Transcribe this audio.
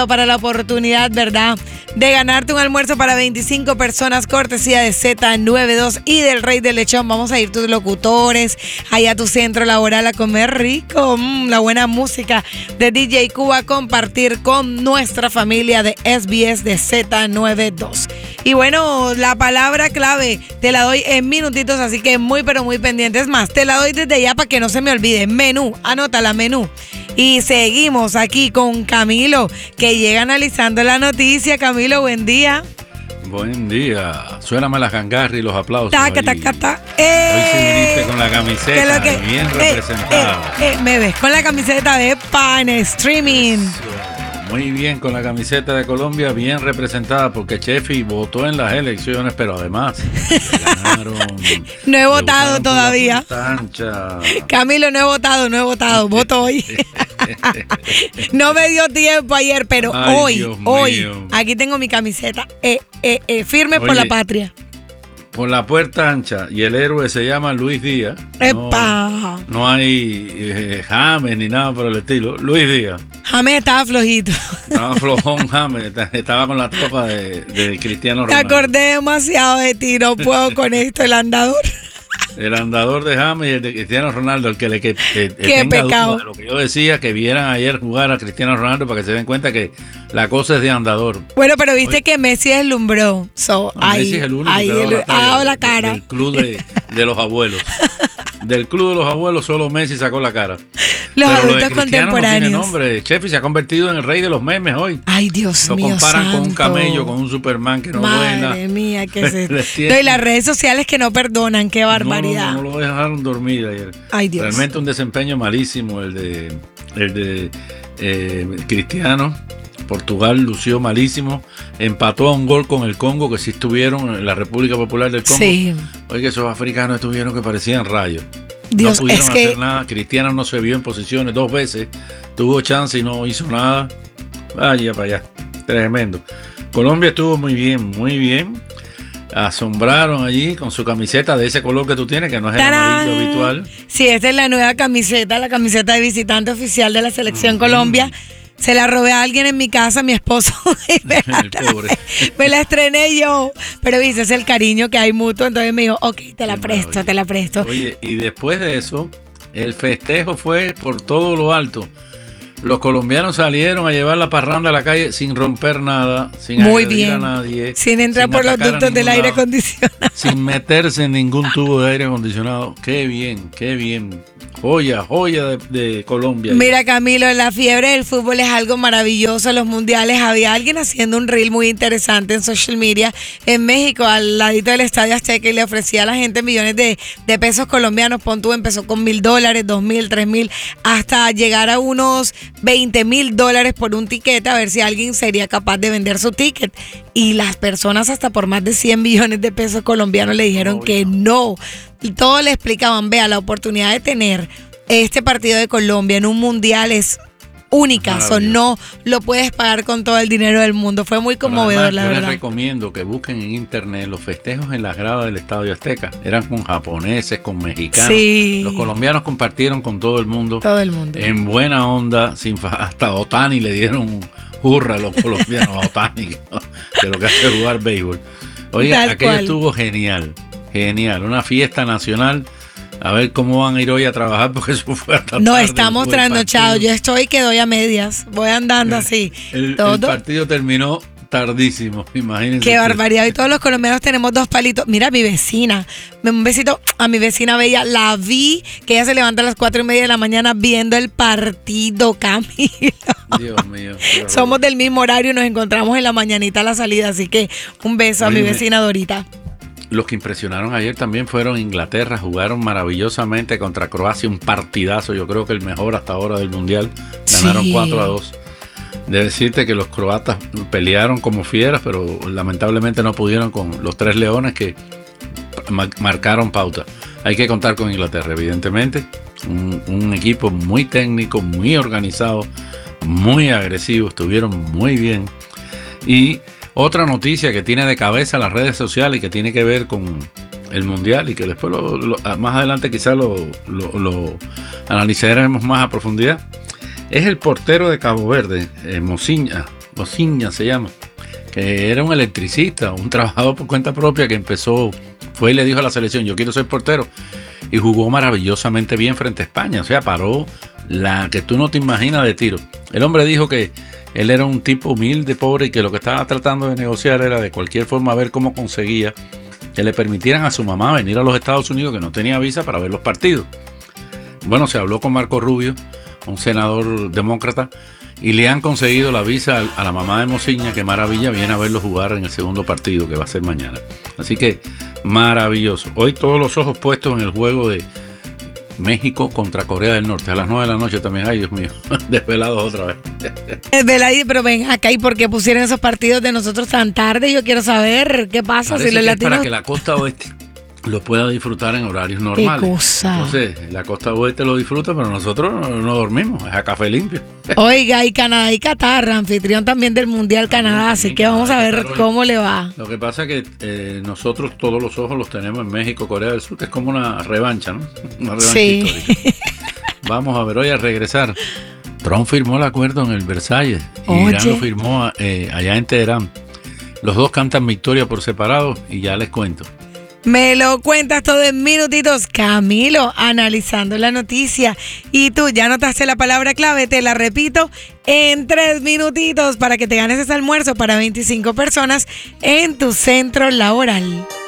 para la oportunidad, ¿verdad?, de ganarte un almuerzo para 25 personas, cortesía de Z92 y del Rey del Lechón. Vamos a ir tus locutores allá a tu centro laboral a comer rico, la buena música de DJ Cuba, a compartir con nuestra familia de SBS de Z92. Y bueno, la palabra clave te la doy en minutitos, así que muy pero muy pendiente. Es más, te la doy desde ya para que no se me olvide. Menú, anótala, menú. Y seguimos aquí con Camilo, que llega analizando la noticia. Camilo, buen día. Buen día. Suéname las gangarras y los aplausos. Taca, taca, taca. Hoy sí viniste con la camiseta bien representada. Me ves con la camiseta de PAN Streaming. Muy bien, con la camiseta de Colombia bien representada, porque Chefi votó en las elecciones, pero además ganaron. No he votado todavía. Camilo, no he votado, voto hoy. No me dio tiempo ayer, pero hoy, aquí tengo mi camiseta, firme. Oye, por la patria. Por la puerta ancha, y el héroe se llama Luis Díaz. No hay James ni nada por el estilo. Luis Díaz. James estaba flojito. Estaba flojón James, estaba con la tropa de Cristiano Ronaldo. Te acordé demasiado de ti, no puedo con esto, el andador. El andador de James y el de Cristiano Ronaldo, el que qué pecado. De lo que yo decía, que vieran ayer jugar a Cristiano Ronaldo para que se den cuenta que la cosa es de andador. Bueno, pero viste que Messi deslumbró. Messi es el único que ha dado la cara. Del club de los abuelos. Del club de los abuelos solo Messi sacó la cara. Los pero adultos lo de contemporáneos. No tiene nombre. Chefi se ha convertido en el rey de los memes hoy. Ay, Dios mío, lo comparan santo. con un camello, con un Superman que no duela. Madre mía, ¿qué es esto? Y las redes sociales que no perdonan, qué barbaridad. No lo dejaron dormir ayer. Ay, Dios. Realmente un desempeño malísimo el de Cristiano. Portugal lució malísimo, empató a un gol con el Congo, que sí estuvieron en la República Popular del Congo. Sí. Oye, esos africanos estuvieron que parecían rayos. Dios, no pudieron hacer nada. Cristiano no se vio en posiciones 2 veces, tuvo chance y no hizo nada. Vaya para allá, tremendo. Colombia estuvo muy bien, muy bien. Asombraron allí con su camiseta de ese color que tú tienes, que no es el amarillo habitual. Sí, esta es la nueva camiseta, la camiseta de visitante oficial de la Selección Colombia. Se la robé a alguien en mi casa, mi esposo. Me la estrené yo. Pero viste, es el cariño que hay mutuo. Entonces me dijo, ok, te la presto. Oye, y después de eso, el festejo fue por todo lo alto. Los colombianos salieron a llevar la parranda a la calle sin romper nada, sin agredir a nadie. Sin entrar por los ductos del aire acondicionado. Sin meterse en ningún tubo de aire acondicionado. Qué bien, qué bien. Joya de Colombia. Mira, Camilo, la fiebre del fútbol es algo maravilloso. Los mundiales, había alguien haciendo un reel muy interesante en social media en México, al ladito del Estadio Azteca, y le ofrecía a la gente millones de pesos colombianos. Pon tú, empezó con $1,000, $2,000, $3,000, hasta llegar a unos $20,000 por un tiquete, a ver si alguien sería capaz de vender su ticket. Y las personas hasta por más de 100 millones de pesos colombianos le dijeron que no. Y todos le explicaban, vea, la oportunidad de tener este partido de Colombia en un mundial es única, no lo puedes pagar con todo el dinero del mundo. Fue muy conmovedor, además, la verdad. Yo les recomiendo que busquen en internet los festejos en las gradas del Estadio Azteca. Eran con japoneses, con mexicanos. Sí. Los colombianos compartieron con todo el mundo. Todo el mundo. En buena onda, hasta Otani le dieron hurra a los colombianos, a Otani, de lo que hace jugar béisbol. Oye, aquello estuvo genial. Genial, una fiesta nacional. A ver cómo van a ir hoy a trabajar, porque eso fue hasta tarde. No, estamos trasnochados. Yo estoy que doy a medias. Voy andando así. El partido terminó tardísimo, imagínense. Qué barbaridad. Y todos los colombianos tenemos 2 palitos. Mira, mi vecina. Un besito a mi vecina bella. La vi, que ella se levanta a las 4:30 de la mañana viendo el partido, Camilo. Dios mío. Somos del mismo horario y nos encontramos en la mañanita a la salida. Así que un beso a mi vecina Dorita. Los que impresionaron ayer también fueron Inglaterra, jugaron maravillosamente contra Croacia, un partidazo, yo creo que el mejor hasta ahora del Mundial, ganaron 4-2. Debe decirte que los croatas pelearon como fieras, pero lamentablemente no pudieron con los 3 leones que marcaron pauta. Hay que contar con Inglaterra, evidentemente, un equipo muy técnico, muy organizado, muy agresivo, estuvieron muy bien. Y otra noticia que tiene de cabeza las redes sociales y que tiene que ver con el Mundial y que después más adelante quizás lo analizaremos más a profundidad, es el portero de Cabo Verde, Mocinha, Mosiña se llama, que era un electricista, un trabajador por cuenta propia que empezó, fue y le dijo a la selección, yo quiero ser portero, y jugó maravillosamente bien frente a España, o sea, paró la que tú no te imaginas de tiro. El hombre dijo que él era un tipo humilde, pobre, y que lo que estaba tratando de negociar era de cualquier forma ver cómo conseguía que le permitieran a su mamá venir a los Estados Unidos, que no tenía visa, para ver los partidos. Bueno, se habló con Marco Rubio, un senador demócrata, y le han conseguido la visa a la mamá de Mosiña, que maravilla, viene a verlo jugar en el segundo partido, que va a ser mañana. Así que maravilloso. Hoy todos los ojos puestos en el juego de México contra Corea del Norte, a las 9 de la noche también. Ay, Dios mío, desvelados otra vez. Desveladí, pero ven acá, ¿y por qué pusieron esos partidos de nosotros tan tarde? Yo quiero saber qué pasa. Parece si los que latinos... es para que la costa oeste lo pueda disfrutar en horarios normales. ¿Qué cosa? Entonces, la costa oeste lo disfruta, pero nosotros no dormimos, es a café limpio. Oiga, y Canadá y Qatar, anfitrión también del Mundial Canadá, así que vamos a ver cómo le va. Lo que pasa es que nosotros todos los ojos los tenemos en México, Corea del Sur, que es como una revancha, ¿no? Una revancha histórica. Vamos a ver, hoy a regresar. Trump firmó el acuerdo en el Versalles y Irán lo firmó allá en Teherán. Los dos cantan victoria por separado y ya les cuento. Me lo cuentas todo en minutitos, Camilo, analizando la noticia. Y tú ya notaste la palabra clave, te la repito, en 3 minutitos para que te ganes ese almuerzo para 25 personas en tu centro laboral.